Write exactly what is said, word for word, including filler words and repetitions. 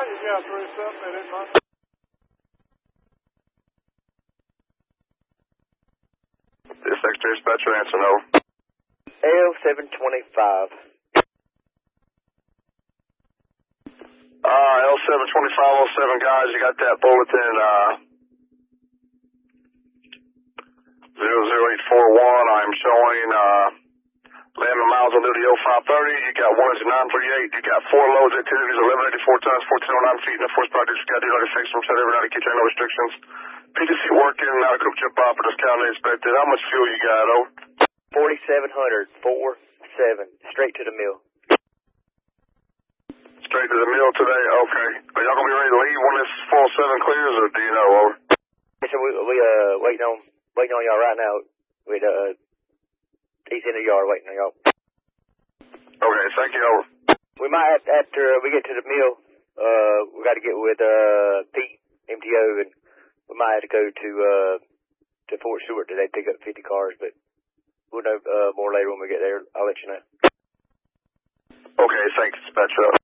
Yeah, three seven, they didn't mind. This X-ray dispatcher, answer no. L seven twenty-five. Uh, L seven twenty-five oh seven, guys, you got that bulletin, uh, zero zero eight four one. I'm showing, uh, eleven miles on duty, oh five thirty. You got one is nine thirty-eight. You got four loads, activities, eleven eighty-four tons, fourteen oh nine feet, and the force project. You got to do ninety-six from set every night to keep no restrictions. P T C working, not a cook chip operator, county inspected. How much fuel you got, oh? forty-seven hundred, four seven, straight to the mill. Straight to the mill today, okay. Are y'all gonna be ready to leave when this four seven clears, or do you know, over? So we, we, uh, waiting on, waiting on y'all right now. We, uh, he's in the yard waiting on y'all. Okay, thank you, over. We might, have, after we get to the mill, uh, we got to get with, uh, Pete, M T O, and we might have to go to, uh, to Fort Stewart today, pick up fifty cars, but we'll know, uh, more later when we get there. I'll let you know. Okay, thanks, dispatcher.